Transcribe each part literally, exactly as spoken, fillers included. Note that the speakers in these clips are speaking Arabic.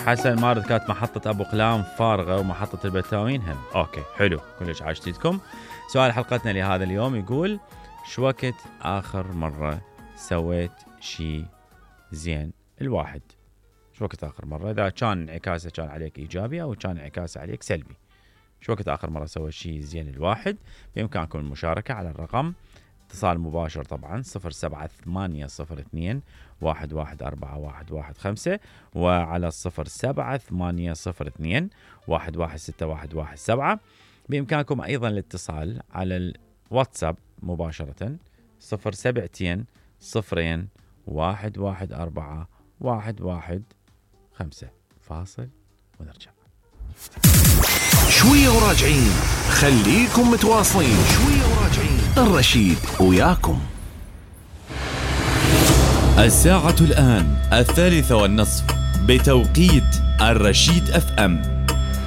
حسن مارد كانت محطة أبو قلام فارغة ومحطة البتاوين هم. أوكي حلو كلش عاجبتكم. سؤال حلقتنا لهذا اليوم يقول شو وقت آخر مرة سويت شي زين الواحد؟ شو وقت آخر مرة إذا كان انعكاسه كان عليك إيجابي أو كان انعكاسه عليك سلبي؟ شو وقت آخر مرة سويت شي زين الواحد؟ بإمكانكم المشاركة على الرقم اتصال مباشر طبعا صفر سبعة ثمانية صفر اثنين واحد واحد أربعة واحد واحد خمسة وعلى الصفر سبعة ثمانية صفر اثنين واحد واحد ستة واحد واحد سبعة. بإمكانكم أيضا الاتصال على الواتساب مباشرة صفر سبعتين صفرين واحد واحد أربعة واحد واحد خمسة. فاصل ونرجع. شوية وراجعين، خليكم متواصلين. شوية وراجعين، الرشيد وياكم. الساعة الآن الثالثة والنصف بتوقيت الرشيد اف ام.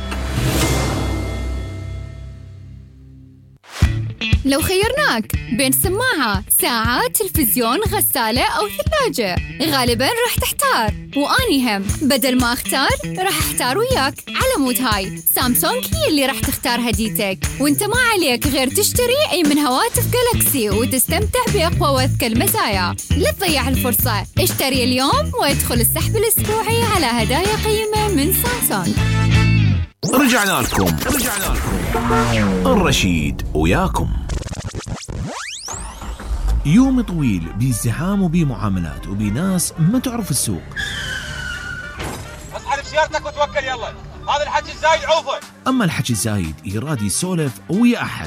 لو خيرناك بين سماعة، ساعة، تلفزيون، غسالة أو ثلاجة، غالباً راح تحتار. وأني هم بدل ما أختار راح أحتار وياك. على مود هاي سامسونج هي اللي راح تختار هديتك، وانت ما عليك غير تشتري أي من هواتف جالاكسي وتستمتع بأقوى وأذكى المزايا. لا تضيع الفرصة، اشتري اليوم وادخل السحب الأسبوعي على هدايا قيمة من سامسونج. رجعنا لكم رجعنا لكم الرشيد وياكم. يوم طويل بازدحام وبمعاملات وبناس ما تعرف السوق. اسحب سيارتك وتوكل يلا، هذا الحكي الزايد عوفه. اما الحكي الزايد يراد يسولف ويا احد